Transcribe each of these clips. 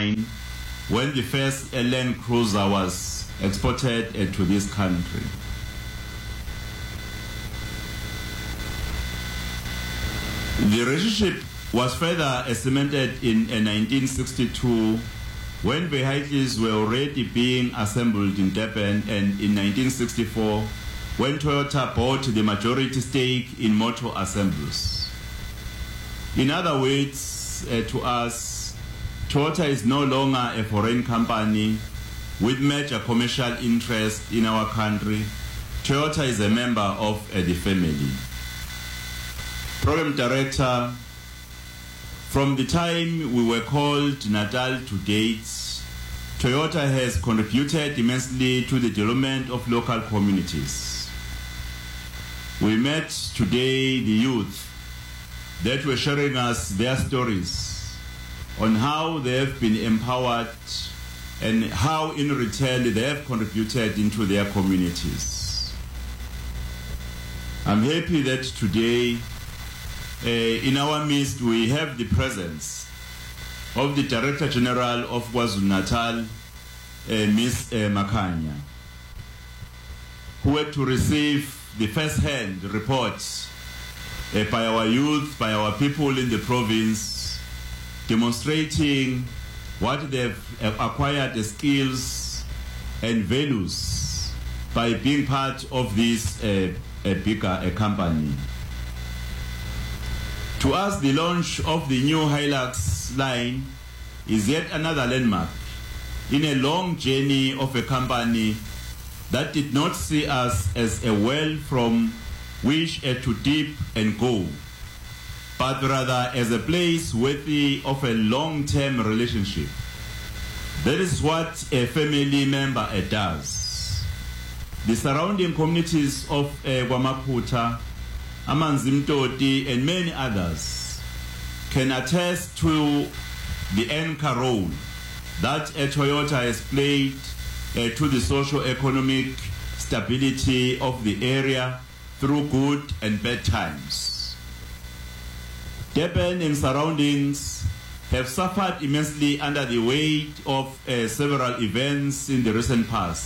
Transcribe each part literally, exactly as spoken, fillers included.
sixty-nine, when the first Land Cruiser was exported into this country. The relationship was further cemented in uh, nineteen sixty-two, when vehicles were already being assembled in Durban, and in nineteen sixty-four, when Toyota bought the majority stake in Motor Assemblies. In other words, uh, to us, Toyota is no longer a foreign company with major commercial interest in our country. Toyota is a member of uh, the family. Program Director, from the time we were called Natal to date, Toyota has contributed immensely to the development of local communities. We met today the youth that were sharing us their stories on how they have been empowered and how in return they have contributed into their communities. I'm happy that today uh, in our midst we have the presence of the Director General of KwaZulu-Natal, uh, Miz Uh, Makhanya, who had to receive the first-hand reports uh, by our youth, by our people in the province, demonstrating what they've acquired, the skills and values by being part of this uh, a bigger a company. To us, the launch of the new Hilux line is yet another landmark in a long journey of a company that did not see us as a well from which uh, to dip and go, but rather as a place worthy of a long-term relationship. That is what a family member uh, does. The surrounding communities of uh, KwaMaphutha, Amanzimtoti, and many others can attest to the anchor role that a Toyota has played uh, to the socio-economic stability of the area through good and bad times. Durban and surroundings have suffered immensely under the weight of uh, several events in the recent past.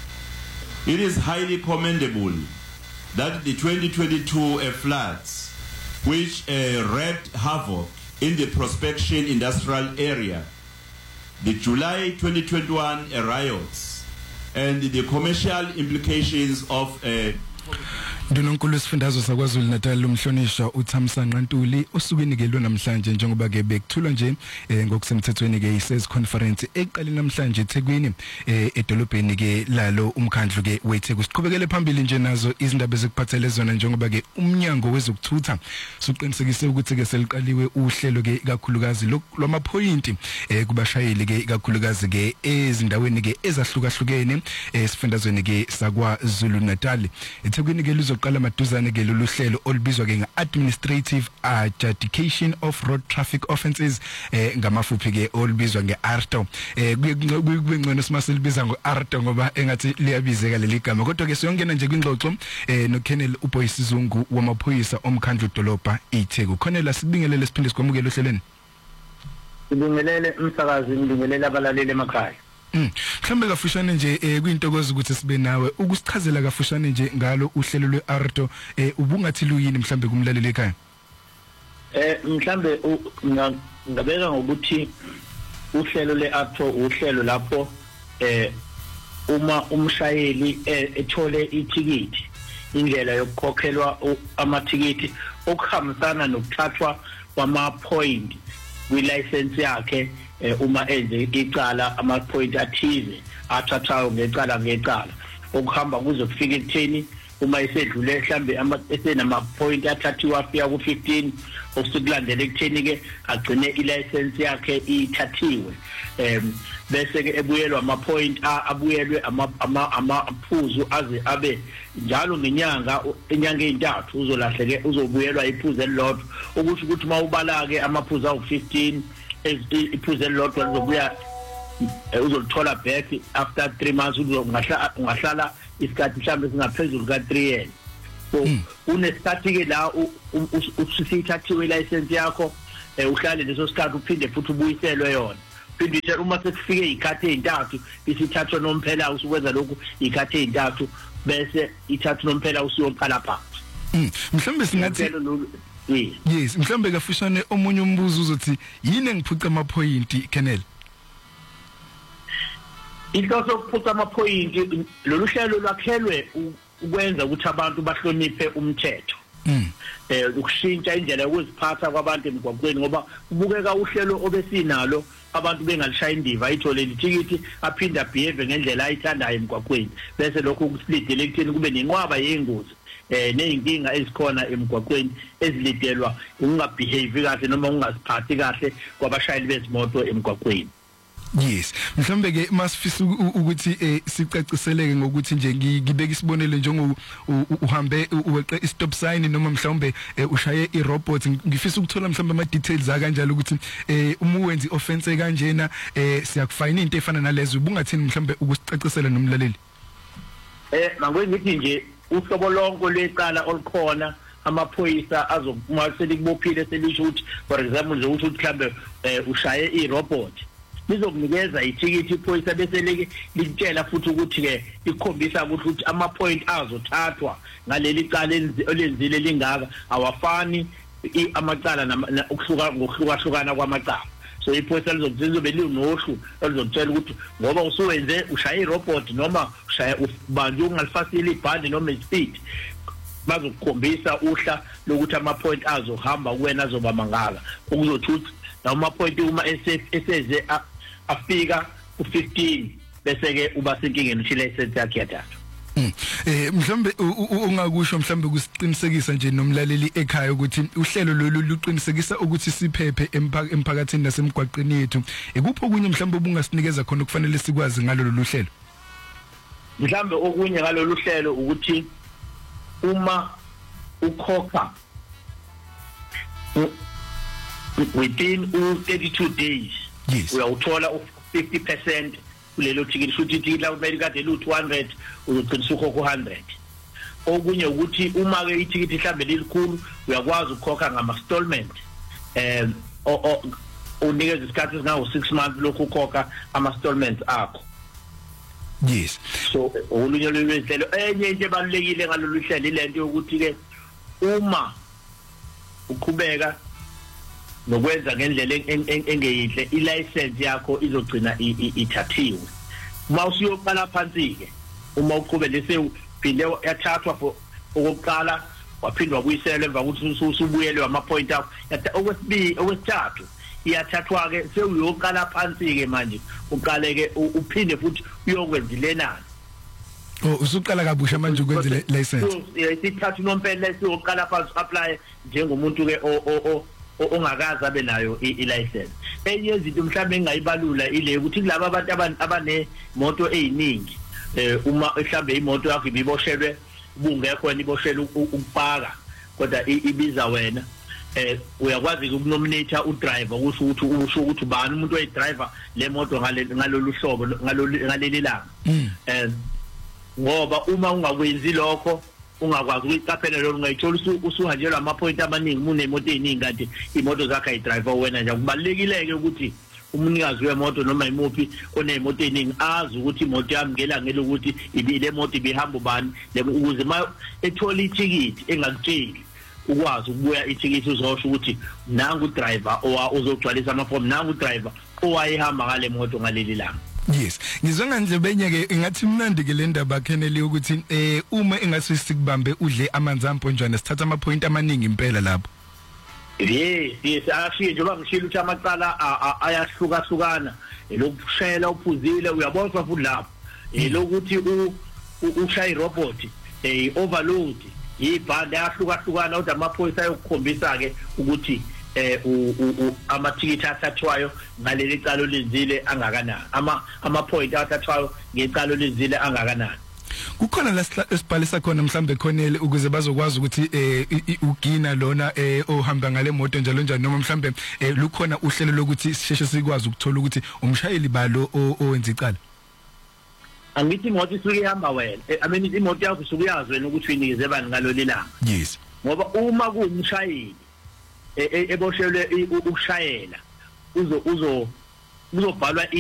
It is highly commendable that the twenty twenty-two uh, floods, which uh, wreaked havoc in the prospection industrial area, the July twenty twenty-one uh, riots, and the commercial implications of uh, Ndunonkulu sifundazwe sakwaZulu Natal umhlonisha uThamsanqa Ntuli osukenikelwe namhlanje njengoba ke bekuthulwa nje ngokusemthethweni ke i-sales conference eqale namhlanje eThekwini edolobheni ke lalo umkhandlu ke weTheku. Siqhubekele phambili nje nazo izindaba ezikuphathele zona njengoba ke umnyango wezokuthutha suqinisekise ukuthi ke seliqaliwe uhlelo ke kakhulukazi lwamaphoyinti kubashayeli ke kakhulukazi ke ezindaweni ke ezahlukahlukene esifundazweni ke sakwaZulu Natal. eThekwini ke lizoqala maduzane ke lolu hlelo olubizwa ke nga-administrative adjudication of road traffic offences eh ngamafuphi ke olubizwa nge-A R T O. eh kube ngcono simaselibiza ngo-A R T O ngoba engathi liyabizeka leli gama, kodwa ke siyongena nje kwingxoxo eh noKennel uBoyisizungu wamaphoyisa omkhandlu dolobha iTheku. Khonela sibingelele siphinde sikwamukele ohlelweni. Sibingelele umsakazi, ngibingelele abalaleli emakhaya. Mm. Mhlambe kafushane nje eh kuyintokozo ukuthi sibe nawe ukusichazela kafushane nje ngalo uhlelo lwe-A R T O eh ubungathi luyini mhlambe kumlaleli ekhaya. Eh mhlambe ngabeka ngokuthi uhlelo le-A R T O uhlelo lapho eh uma umshayeli ethole ithikithi, indlela yokukhokhelwa amathikithi okuhambisana nokuthathwa kwama point kwi-license yakhe uma enze icala ama point athize athathayo ngecala ngecala okuhamba kuze kufike ekutheni uma isedlule mhlambe esenama point athathiwa afika ku fifteen okusukulandela ekutheni ke agcine i-license yakhe ithathiwe, em bese ke ebuyelwa ama point abuyelwe ama amaphuzu aze abe njalo ngenyanga enyanga ezintathu uzolahleke uzobuyelwa iphuzu elilodwa, ukuthi ukuthi mawubala ke amaphuzu awu fifteen iphuzu elilodwa lizobuya uzolithola back after three months, ungahlala ungahlala isikhathi mhlambe singaphezulu ka three years. So unesikhathi ke la usithathiwe license yakho uhlale leso sikhathi uphinde futhi ubuyiselwe yona, phindisha uma sekufike ikhathi ezintathu isithathu nomphela usukwenza lokhu ikhathi ezintathu bese ithathu nomphela usuyoqala phansi mhlambe singathi yes mhlambe kafushane omunye umbuzo uzothi yini engiphuca ama point Kenel into sokuphuca ama point lolu hlelo lwakhelwe ukwenza ukuthi abantu bahloniphe umthetho eh ukushintsha indlela yokuziphatha kwabantu emgwaqweni ngoba ubukeka uhlelo obesinalo abantu bengalishaya indiva ayithole lithikithi aphinda behave ngendlela ayithandayo emgwaqweni bese lokho kusilidele ekutheni kube nenqwaba yengozi eh nezinkinga ezikhona emgwaqweni ezilidelwa ukungabehave kahle noma ungaziphathi kahle kwabashayeli bezimoto emgwaqweni. Yes mhlambe ke masifisa ukuthi eh sicaciseleke ngokuthi nje ngibeka isibonelo njengo uhambe uweqe istop sign noma mhlawumbe ushaye irobot ngifisa ukuthola mhlawumbe ama details akanjalo ukuthi eh uma uwenza offense kanjena eh siyakufayina into efana nalezo ubungathini mhlawumbe ukusicacisela nomlaleli. Eh mangwengithi nje uhlobo lonke leqala olukhona amaphoyisa azokuma selikubophile selisho ukuthi for example nje ukuthi mhlambe ushaye irobot lizokunikeza ithikithi iphoyisa bese leke litshela futhi ukuthi ke ikhombisa ukuthi ama point azothathwa ngaleli cala elenzile lingaka awafani amacala ukuhluka ngokuhlukahlukana kwamacala so iphoyisa lizokuzizobe linohlu elizotshela ukuthi ngoba usuwenze ushaye irobot noma ushaya ubanje ungalifasile ibhandi noma ispeed bazokukhombisa uhla lokuthi ama point azohamba kuwena azoba mangaka ukuzothi nama point uma eseze afika ku fifteen bese ke uba senkingeni uthi license yakhe yathathu. Eh mhlambe ungakusho mhlambe kusiqinisekisa nje nomlaleli ekhaya ukuthi uhlelo lolu luqinisekisa ukuthi siphephe emphakathini nasemgwaqeni yethu ekupho kunye mhlambe ubungasinikeza khona kufanele sikwazi ngalo lolu hlelo. Mhlambe okunye ngalo lolu hlelo ukuthi uma ukhokha within thirty-two days yes uyawuthola fifty percent kulelo ticket futhi ticket la kumele kade lu two hundred uzoqinisa ukhokha one hundred okunye ukuthi uma ke iticket ihlambe lelikhulu uyakwazi ukukhokha ngama installment eh unikeza isikhathi singawo six months lokhu ukhokha ama installments akho. Yes so olunye lwehlelo enye into ebalulekile ngalolu hlelo ilento yokuthi ke uma uqhubeka nokwenza ngendlela engeyinhle ilicense yakho izogcina ithathiwe uma usiyoqala phansi ke uma uqhube lese uphinde yathathwa for ukuqala waphindwa kuyisela emva ukuthi usubuyelwe ama point akho okwesibili okwesithathu iyathathwa ke sewuyoqala phansi ke manje uqale ke uphinde futhi uyokwenza lenani oh usuqala kabusha manje ukwenza le license isithathu nompela lesiyoqala phansi apply njengomuntu ke o ongakazi abe nayo i-license enye izinto mhlawumbe engayibalula ile ukuthi kulabo abantu abane moto eziningi eh uma mhlawumbe imoto yakho ibiboshelwe ubungekho iboshelwe ukupaka kodwa ibiza wena eh uyakwazi ukunominate udriver kusho ukuthi usho ukuthi ubani umuntu oyidriver le moto ngalolu hlobo ngaleli langa eh ngoba uma ungakwenzi lokho ungakwazi ukuyicaphela lo ungayithola usuhanjelwa ama point amaningi mune imoto eziningi kanti imoto zakhe ayidriver wena nje kubalekileke ukuthi umnikazi wemoto noma imuphi onemoto eziningi azi ukuthi imoto yamngela ngelo ukuthi ibile moto ibihamba ubani ukuze ma ethola ithikithi engakutsheli ukwazi ukubuya ithikithi uzosho ukuthi nangu driver owa uzogcwalisa ama form nangu driver owayehamba ngale moto ngaleli langa. Yes ngizwe ngandle benye ke ngathi mnandi ke le ndaba Keneli ukuthi eh uma engase sikubambe udle amanzi amponjwana sithatha ama point amaningi impela lapho. Yes yes ashiye njengoba ngishilo ukuthi amaqala ayahluka hlukana elokushela uphuzile uyabona futhi lapho elokuthi ushaya irobot eh overload ibhande ayahluka hlukana kodwa amaphoyisa ayokukhombisa ke ukuthi eh amathikithi athathwayo ngaleli calo lenzile angakanani ama ama point athathwayo ngecalo lenzile angakanani. Kukhona la esibhalisa khona mhlambe Khonele ukuze bazokwazi ukuthi eh ugina lona eh ohamba ngale moto njalo njalo noma mhlambe lukhona uhlelo lokuthi sisheshe sikwazi ukuthola ukuthi umshayeli balo owenza icala. Angithi imoto isuke ihamba wena I mean imoto yakho isuke yazi wena ukuthi uyinikeze bani ngalo lelanga. Yes ngoba uma kuumshayeli eboshelwe ukushayela uzo uzo kuzobhalwa